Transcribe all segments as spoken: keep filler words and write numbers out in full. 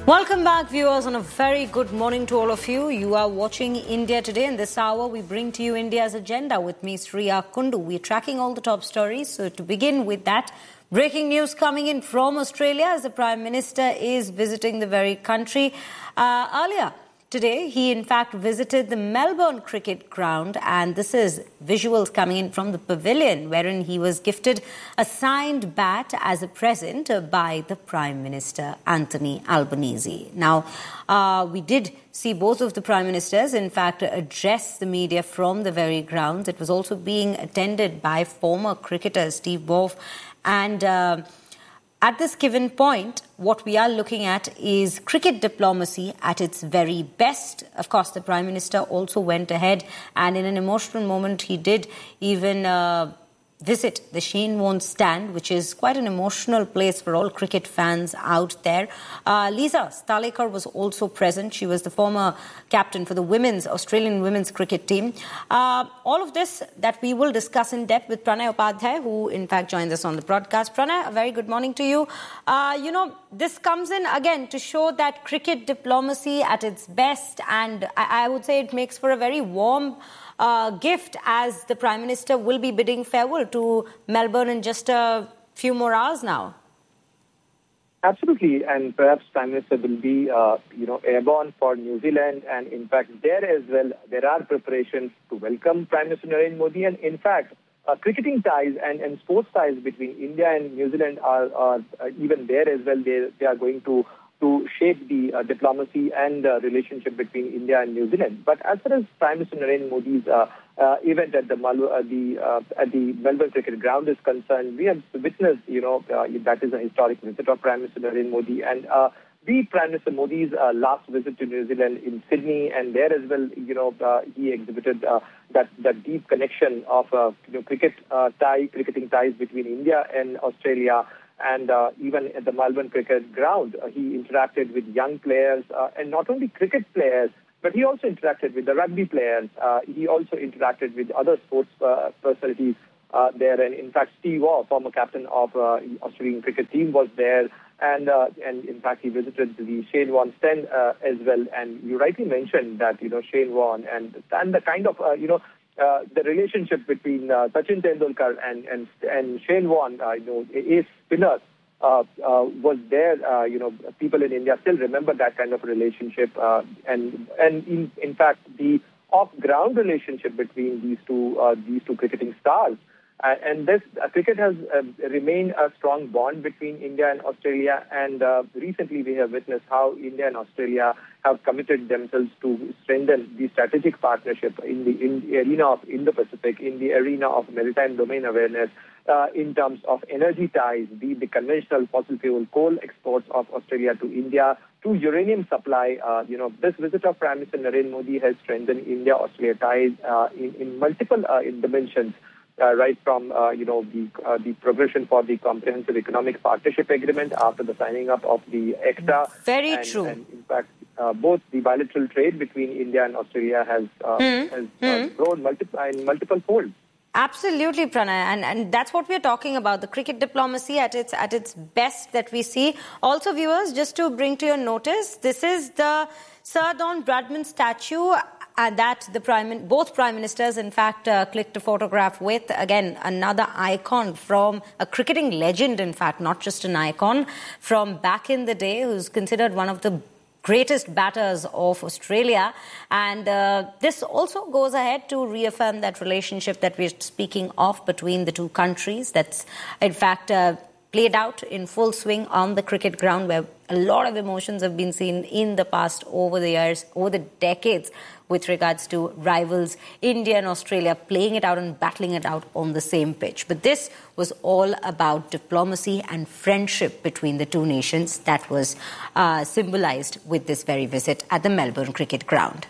Welcome back, viewers, and a very good morning to all of you. You are watching India Today. In this hour, we bring to you India's agenda with me, Sriya Kundu. We're tracking all the top stories. So to begin with that, breaking news coming in from Australia as the Prime Minister is visiting the very country. Uh, earlier today, he in fact visited the Melbourne cricket ground, and this is visuals coming in from the pavilion wherein he was gifted a signed bat as a present by the Prime Minister, Anthony Albanese. Now, uh, we did see both of the Prime Ministers, in fact, address the media from the very grounds. It was also being attended by former cricketers Steve Waugh and... Uh, At this given point, what we are looking at is cricket diplomacy at its very best. Of course, the Prime Minister also went ahead and in an emotional moment, he did even uh, visit the Shane Warne stand, which is quite an emotional place for all cricket fans out there. Uh, Lisa Sthalekar was also present. She was the former captain for the women's, Australian women's cricket team. Uh, all of this that we will discuss in depth with Pranay Upadhyay, who in fact joined us on the broadcast. Pranay, a very good morning to you. Uh, you know, this comes in again to show that cricket diplomacy at its best, and I, I would say it makes for a very warm Uh, gift as the Prime Minister will be bidding farewell to Melbourne in just a few more hours now. Absolutely, and perhaps Prime Minister will be, uh, you know, airborne for New Zealand, and in fact there as well, there are preparations to welcome Prime Minister Narendra Modi, and in fact, uh, cricketing ties and, and sports ties between India and New Zealand are, are uh, even there as well. They, they are going to to shape the uh, diplomacy and uh, relationship between India and New Zealand. But as far as Prime Minister Narendra Modi's uh, uh, event at the Mal- uh, the uh, at the Melbourne Cricket Ground is concerned, we have witnessed, you know, uh, that is a historic visit of Prime Minister Narendra Modi, and uh, the Prime Minister Modi's uh, last visit to New Zealand in Sydney, and there as well, you know, uh, he exhibited uh, that that deep connection of uh, you know cricket uh, tie, cricketing ties between India and Australia. And uh, even at the Melbourne Cricket Ground, uh, he interacted with young players, uh, and not only cricket players, but he also interacted with the rugby players. Uh, he also interacted with other sports uh, personalities uh, there. And in fact, Steve Waugh, former captain of uh, the Australian cricket team, was there. And uh, and in fact, he visited the Shane Warne stand uh, as well. And you rightly mentioned that, you know, Shane Warne and, and the kind of, uh, you know, Uh, the relationship between uh, Sachin Tendulkar and and, and Shane Warne, uh, you know, ace spinner, uh, uh, was there. Uh, you know, people in India still remember that kind of relationship, uh, and and in, in fact, the off-ground relationship between these two uh, these two cricketing stars. Uh, and this uh, cricket has uh, remained a strong bond between India and Australia. And uh, recently, we have witnessed how India and Australia have committed themselves to strengthen the strategic partnership in the, in the arena of Indo-Pacific, in the arena of maritime domain awareness, uh, in terms of energy ties, be the conventional fossil fuel coal exports of Australia to India, to uranium supply. Uh, you know, this visit of Prime Minister Narendra Modi has strengthened India-Australia ties uh, in, in multiple uh, in dimensions. Uh, right from, uh, you know, the uh, the progression for the Comprehensive Economic Partnership Agreement after the signing up of the A C T A. Very and, true. And in fact, uh, both the bilateral trade between India and Australia has, uh, mm. has mm. uh, grown multiple, in multiple folds. Absolutely, Pranay, and, and that's what we're talking about, the cricket diplomacy at its at its best that we see. Also, viewers, just to bring to your notice, this is the Sir Don Bradman statue Uh, that the prime, both prime ministers, in fact, uh, clicked a photograph with. Again, another icon from a cricketing legend, in fact, not just an icon, from back in the day, who's considered one of the greatest batters of Australia. And uh, this also goes ahead to reaffirm that relationship that we're speaking of between the two countries. That's, in fact, uh, played out in full swing on the cricket ground, where a lot of emotions have been seen in the past, over the years, over the decades, with regards to rivals India and Australia playing it out and battling it out on the same pitch. But this was all about diplomacy and friendship between the two nations that was uh, symbolized with this very visit at the Melbourne Cricket Ground.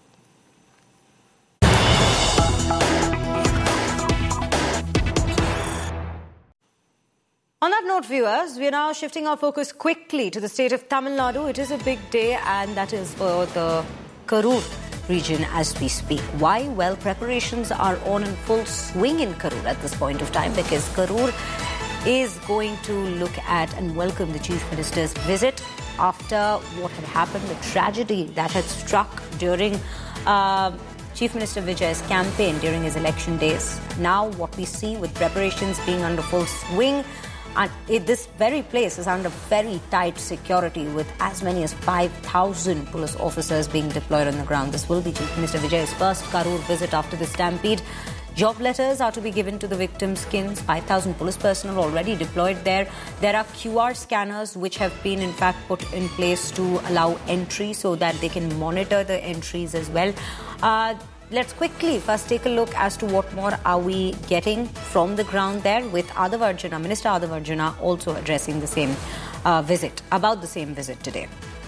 On that note, viewers, we are now shifting our focus quickly to the state of Tamil Nadu. It is a big day, and that is for the Karur region as we speak. Why? Well, preparations are on in full swing in Karur at this point of time, because Karur is going to look at and welcome the Chief Minister's visit after what had happened, the tragedy that had struck during uh, Chief Minister Vijay's campaign during his election days. Now what we see with preparations being under full swing, and it, this very place is under very tight security with as many as five thousand police officers being deployed on the ground. This will be Chief Minister Vijay's first Karur visit after the stampede. Job letters are to be given to the victims' kins. five thousand police personnel already deployed there. There are Q R scanners which have been in fact put in place to allow entry so that they can monitor the entries as well. Uh, let's quickly first take a look as to what more are we getting from the ground there with Adavarjuna, Minister Adavarjuna also addressing the same uh, visit, about the same visit today.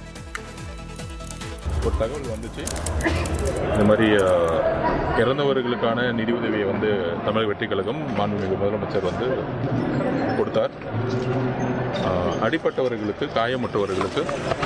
ஒரு தகவல் வந்துச்சு இந்த மாதிரி இறந்தவர்களுக்கான நிதி உதவியை வந்து தமிழக வெற்றி கழகம் மாண்புமிகு முதலமைச்சர் வந்து கொடுத்தார். அடிப்பட்டவர்களுக்கு காயமுற்றவர்களுக்கு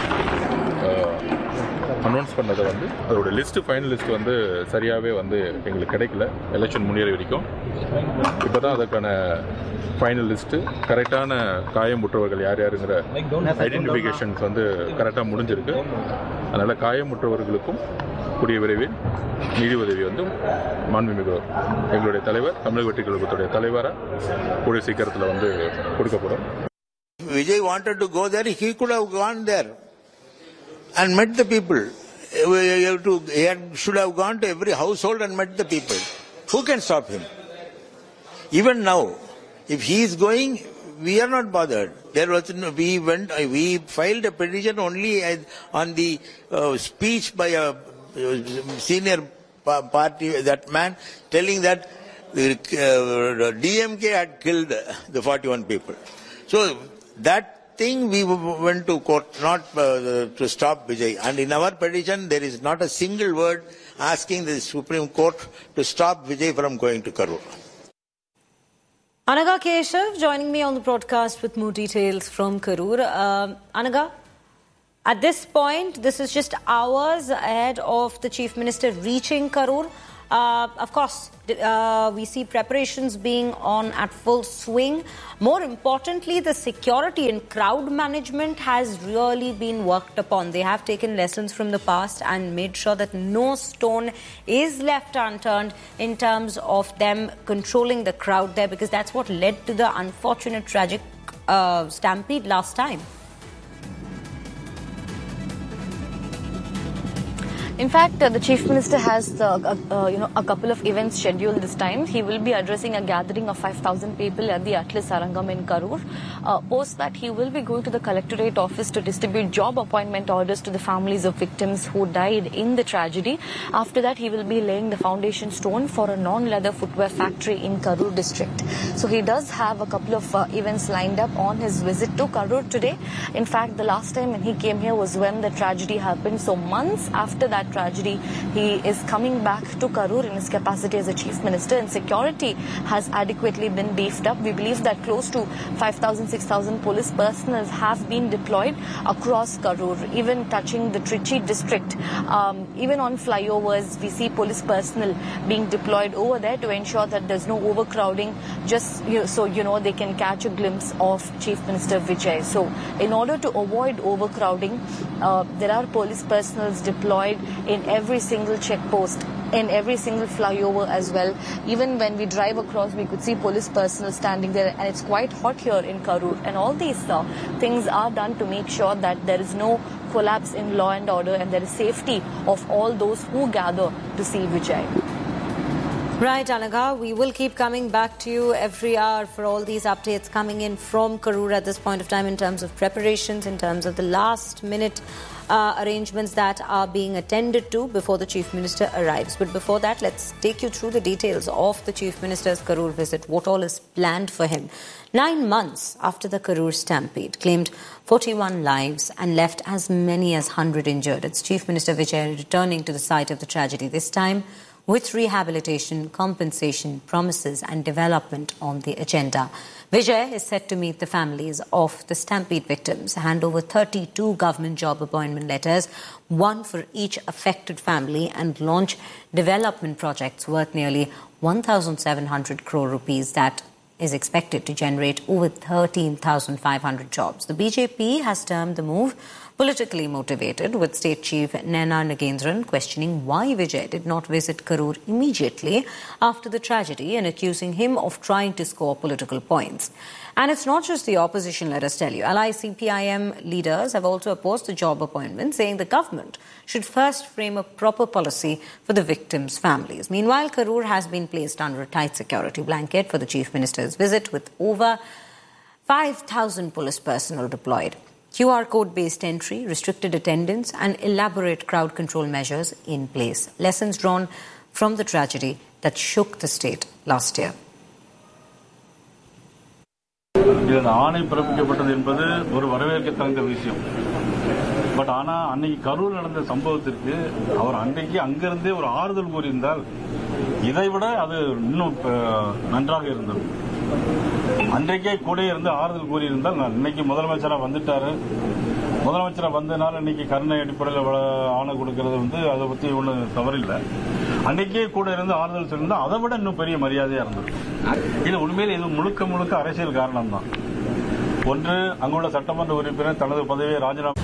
அனௌன்ஸ் பண்ணதை வந்து அதோட லிஸ்ட்டு ஃபைனல் லிஸ்ட் வந்து சரியாகவே வந்து எங்களுக்கு கிடைக்கல எலெக்ஷன் முன்னேறி வரைக்கும். இப்போ தான் அதுக்கான ஃபைனல் லிஸ்ட்டு கரெக்டான காயமுற்றவர்கள் யார் யாருங்கிற ஐடென்டிஃபிகேஷன்ஸ் வந்து கரெக்டாக முடிஞ்சிருக்கு. அதனால் காயமுற்றவர்களுக்கும் கூடிய விரைவில் நிதி உதவி வந்து மாண்புமிகு எங்களுடைய தலைவர் தமிழக வெற்றி கழகத்துடைய தலைவராக கூடிய சீக்கிரத்தில் வந்து கொடுக்க போகிறோம். Vijay wanted to go there, he could have gone there and met the people. He should have gone to every household and met the people. Who can stop him? Even now, if he is going, we are not bothered. There was no, we went, we filed a petition only on the uh, speech by a senior party, that man, telling that the uh, D M K had killed the forty-one people. So that thing we went to court, not uh, to stop Vijay. And in our petition, there is not a single word asking the Supreme Court to stop Vijay from going to Karur. Anaga Keshav joining me on the broadcast with more details from Karur. Uh, Anaga, at this point, this is just hours ahead of the Chief Minister reaching Karur. Uh, of course, uh, we see preparations being on at full swing. More importantly, the security and crowd management has really been worked upon. They have taken lessons from the past and made sure that no stone is left unturned in terms of them controlling the crowd there, because that's what led to the unfortunate tragic uh, stampede last time. In fact, uh, the Chief Minister has uh, uh, you know, a couple of events scheduled this time. He will be addressing a gathering of five thousand people at the Atlas Arangam in Karur. Uh, post that, he will be going to the Collectorate office to distribute job appointment orders to the families of victims who died in the tragedy. After that, he will be laying the foundation stone for a non-leather footwear factory in Karur district. So he does have a couple of uh, events lined up on his visit to Karur today. In fact, the last time when he came here was when the tragedy happened. So months after that tragedy, he is coming back to Karur in his capacity as a Chief Minister, and security has adequately been beefed up. We believe that close to five thousand, six thousand police personnel have been deployed across Karur, even touching the Trichy district. Um, even on flyovers, we see police personnel being deployed over there to ensure that there's no overcrowding, just you know, so you know they can catch a glimpse of Chief Minister Vijay. So in order to avoid overcrowding, uh, there are police personnel deployed in every single check post, in every single flyover as well. Even when we drive across, we could see police personnel standing there, and it's quite hot here in Karur. And all these uh, things are done to make sure that there is no collapse in law and order, and there is safety of all those who gather to see Vijay. Right, Anaga, we will keep coming back to you every hour for all these updates coming in from Karur at this point of time in terms of preparations, in terms of the last minute uh, arrangements that are being attended to before the Chief Minister arrives. But before that, let's take you through the details of the Chief Minister's Karur visit, what all is planned for him. Nine months after the Karur stampede claimed forty-one lives and left as many as one hundred injured, it's Chief Minister Vijay returning to the site of the tragedy, this time with rehabilitation, compensation, promises and development on the agenda. Vijay is set to meet the families of the stampede victims, hand over thirty-two government job appointment letters, one for each affected family, and launch development projects worth nearly one thousand seven hundred crore rupees that is expected to generate over thirteen thousand five hundred jobs. The B J P has termed the move politically motivated, with State Chief Naina Nagendran questioning why Vijay did not visit Karur immediately after the tragedy and accusing him of trying to score political points. And it's not just the opposition, let us tell you. Ally C P I M leaders have also opposed the job appointment, saying the government should first frame a proper policy for the victims' families. Meanwhile, Karur has been placed under a tight security blanket for the Chief Minister's visit, with over five thousand police personnel deployed. Q R code-based entry, restricted attendance and elaborate crowd control measures in place. Lessons drawn from the tragedy that shook the state last year. இதன் ஆணை பிறப்பிக்கப்பட்டது என்பது ஒரு வரவேற்க தகுந்த விஷயம். But ஆனா அன்னைக்கு கரூர் நடந்த சம்பவத்திற்கு அவர் அன்றைக்கு அங்கிருந்தே ஒரு ஆறுதல் கூறியிருந்தால் இதைவிட அது இன்னும் நன்றாக இருந்தது. அன்றைக்கே கூட இருந்து ஆறுதல் கூறியிருந்தால் இன்னைக்கு முதலமைச்சராக வந்துட்டாரு. முதலமைச்சராக வந்ததுனால இன்னைக்கு கருணை அடிப்படையில் ஆணை கொடுக்கறது வந்து அதை பற்றி ஒன்றும் தவறில்லை. அன்னைக்கே கூட இருந்து ஆறுதல் சொல்லியிருந்தா அதை விட இன்னும் பெரிய மரியாதையா இருந்தது. இது உண்மையில் இது முழுக்க முழுக்க அரசியல் காரணம் தான். ஒன்று, அங்குள்ள சட்டமன்ற உறுப்பினர் தனது பதவியை ராஜினாமா.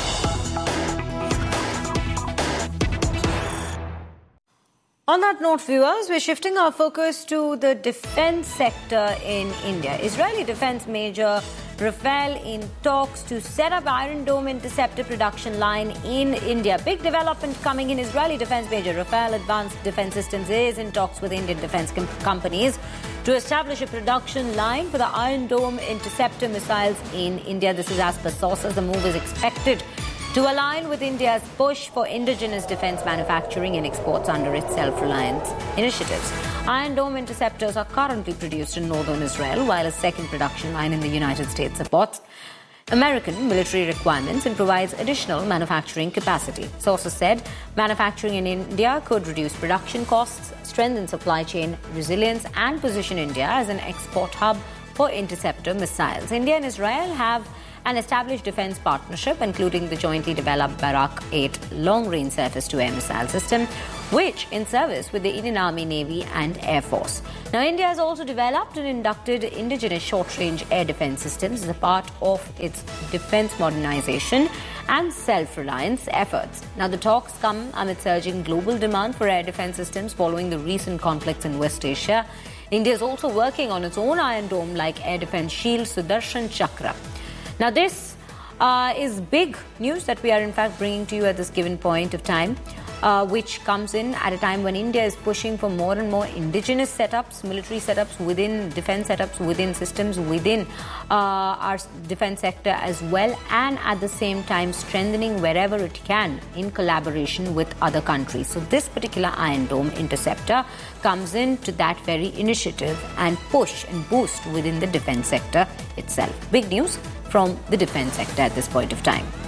On that note, viewers, we're shifting our focus to the defense sector in India. Israeli defense major Rafael in talks to set up Iron Dome interceptor production line in India. Big development coming in. Israeli defense major Rafael Advanced Defense Systems is in talks with Indian defense com- companies to establish a production line for the Iron Dome interceptor missiles in India. This is as per sources. The move is expected to align with India's push for indigenous defense manufacturing and exports under its self-reliance initiatives. Iron Dome interceptors are currently produced in northern Israel, while a second production line in the United States supports American military requirements and provides additional manufacturing capacity. Sources said manufacturing in India could reduce production costs, strengthen supply chain resilience, and position India as an export hub for interceptor missiles. India and Israel have an established defense partnership, including the jointly developed Barak eight long-range surface-to-air missile system, which in service with the Indian Army, Navy and Air Force. Now, India has also developed and inducted indigenous short-range air defense systems as a part of its defense modernization and self-reliance efforts. Now, the talks come amid surging global demand for air defense systems following the recent conflicts in West Asia. India is also working on its own Iron Dome-like air defense shield, Sudarshan Chakra. Now, this uh, is big news that we are in fact bringing to you at this given point of time, uh, which comes in at a time when India is pushing for more and more indigenous setups, military setups within defense setups, within systems, within uh, our defense sector as well, and at the same time strengthening wherever it can in collaboration with other countries. So this particular Iron Dome interceptor comes into that very initiative and push and boost within the defense sector itself. Big news from the defense sector at this point of time.